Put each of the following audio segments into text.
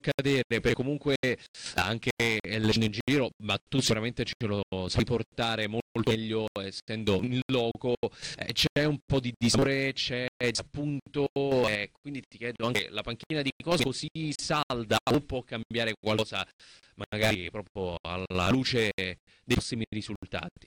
accadere, perché comunque anche leggendo in giro, ma tu sicuramente ce lo sai portare molto meglio essendo in loco, c'è un po' di disamore, c'è appunto, quindi ti chiedo anche la panchina di cose così salda o può cambiare qualcosa magari proprio alla luce dei prossimi risultati?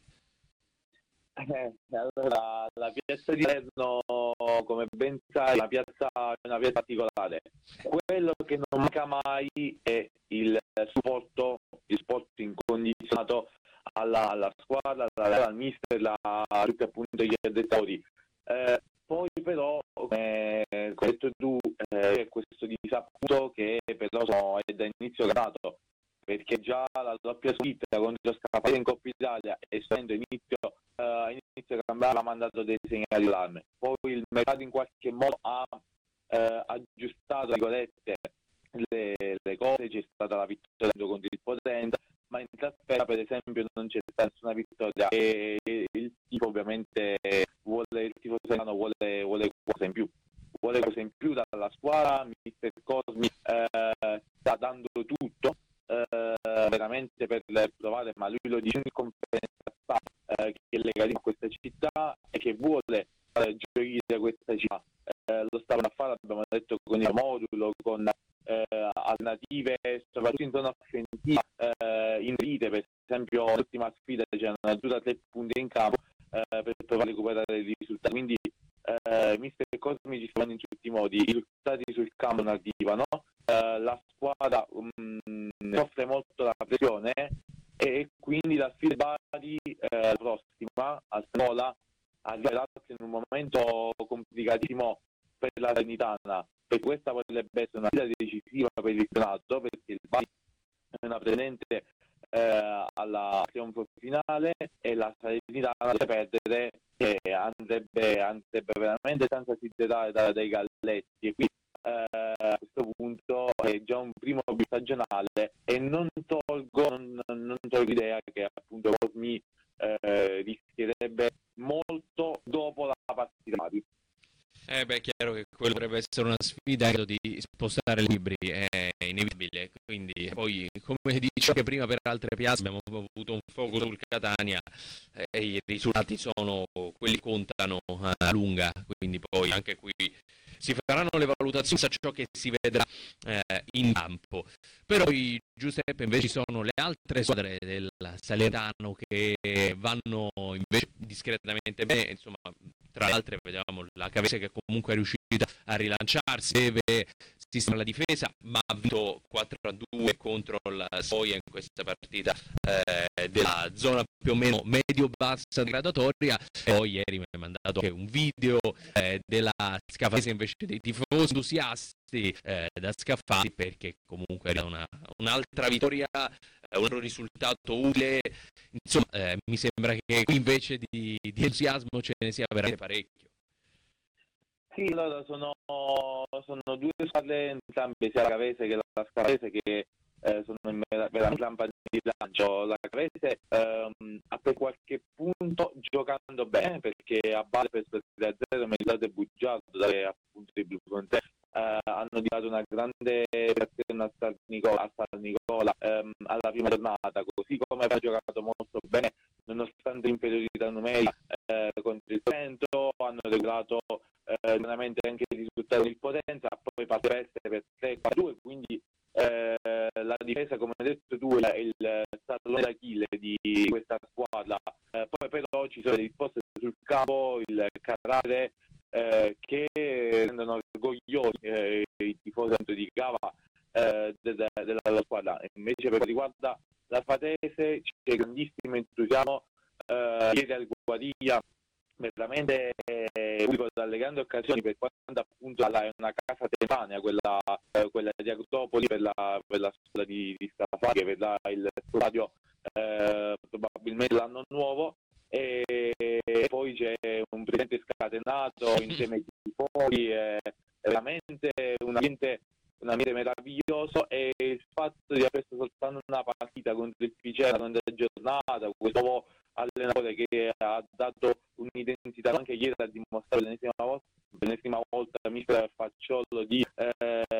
Allora, la piazza di Salerno, come ben sai, è una piazza particolare. Quello che non manca mai è il supporto incondizionato alla squadra, al mister, tutti appunto gli addetti. Poi però, come hai detto tu, c'è questo disappunto che però è da inizio grado, perché già la doppia sconfitta contro Scafati in Coppa Italia e inizio campionato ha mandato dei segnali d'allarme. Poi il mercato in qualche modo ha aggiustato virgolette le cose, c'è stata la vittoria contro il Potenza, ma in trasferta per esempio non c'è stata nessuna vittoria e il tifo ovviamente il tifo serrano vuole cose in più dalla squadra. Mister Cosmi sta dando tutto veramente per provare, ma lui lo dice in conferenza stampa, che è legalista in questa città e che vuole fare gioire questa città. Lo stavano a fare, abbiamo detto, con il modulo, con alternative, soprattutto in zona offensiva, in rete, per esempio l'ultima sfida c'erano addirittura 3 punti in campo per provare a recuperare i risultati. Quindi mister Cosmi ci stanno in tutti i modi, i risultati sul campo non arrivano, la squadra soffre molto la pressione e quindi la sfida Bari prossima a Spinola arriverà in un momento complicatissimo per la Salernitana, perché questa potrebbe essere una sfida decisiva per il campionato, perché il Bari è una presente alla trionfo finale e la Salernitana deve perdere e andrebbe veramente senza siderare dai galletti, e quindi a questo punto è già un primo stagionale e non tolgo l'idea che appunto Cosmi rischierebbe molto dopo la partita. È chiaro che quello potrebbe essere una sfida, credo, di spostare i libri, è inevitabile, quindi poi, come dicevo anche prima, per altre piazze abbiamo avuto un fuoco sul Catania e i risultati sono quelli che contano a lunga, quindi poi anche qui si faranno le valutazioni su ciò che si vedrà in campo. Però Giuseppe, invece ci sono le altre squadre del Salernitano che vanno invece discretamente bene, insomma, tra l'altro vediamo la Cavese che comunque è riuscita a rilanciarsi, deve sistemare la difesa, ma ha vinto 4-2 contro la Soia in questa partita della zona più o meno medio-bassa gradatoria. E poi ieri mi ha mandato anche un video della Scafati invece dei tifosi entusiasti da Scafati, perché comunque era un'altra vittoria, un altro risultato utile. Insomma, mi sembra che qui invece di entusiasmo ce ne sia veramente parecchio. Sì, allora sono due squadre entrambe, sia la Cavese che la Scafese, che sono veramente lampadini di lancio. La Cavese ha per qualche punto giocando bene, perché a base per 3-0 meritato e bugiardo dalle appunto i Blu Conte. Hanno dato una grande reazione a San Nicola alla prima giornata, così come ha giocato molto bene nonostante l'inferiorità numerica contro il Trento. Hanno regolato veramente anche il risultato di Potenza, poi parte per 3-4-2, quindi la difesa, come hai detto tu, è il tallone d'Achille di questa squadra. Poi però ci sono le risposte sul campo, il carattere che rendono orgogliosi i tifosi di Cava della squadra. Invece, per quanto riguarda la Fatese, c'è grandissimo entusiasmo. Ieri al Guadiglia veramente unico dalle grandi occasioni, per quanto appunto è una casa temporanea quella di Agropoli per la scuola di Scafati, che vedrà il stadio probabilmente l'anno nuovo, e poi c'è un presidente scatenato insieme ai tifosi, veramente un ambiente meraviglioso, e il fatto di aver preso soltanto una partita contro il Picena, la seconda giornata, questo nuovo allenatore che ha dato un'identità, anche ieri ha dimostrato l'ennesima volta mister Facciolo di